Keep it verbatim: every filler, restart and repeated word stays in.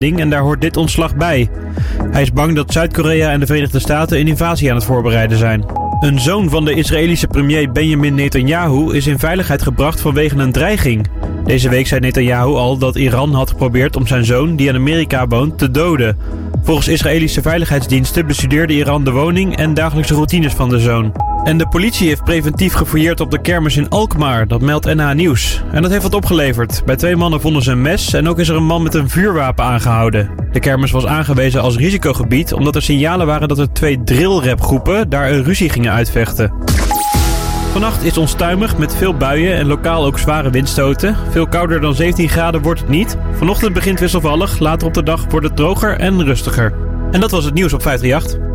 en daar hoort dit ontslag bij. Hij is bang dat Zuid-Korea en de Verenigde Staten een invasie aan het voorbereiden zijn. Een zoon van de Israëlische premier Benjamin Netanyahu is in veiligheid gebracht vanwege een dreiging. Deze week zei Netanyahu al dat Iran had geprobeerd om zijn zoon, die in Amerika woont, te doden. Volgens Israëlische veiligheidsdiensten bestudeerde Iran de woning en dagelijkse routines van de zoon. En de politie heeft preventief gefouilleerd op de kermis in Alkmaar, dat meldt N H Nieuws. En dat heeft wat opgeleverd. Bij twee mannen vonden ze een mes en ook is er een man met een vuurwapen aangehouden. De kermis was aangewezen als risicogebied omdat er signalen waren dat er twee drillrapgroepen daar een ruzie gingen uitvechten. Vannacht is onstuimig met veel buien en lokaal ook zware windstoten. Veel kouder dan zeventien graden wordt het niet. Vanochtend begint wisselvallig, later op de dag wordt het droger en rustiger. En dat was het nieuws op vijf drie acht.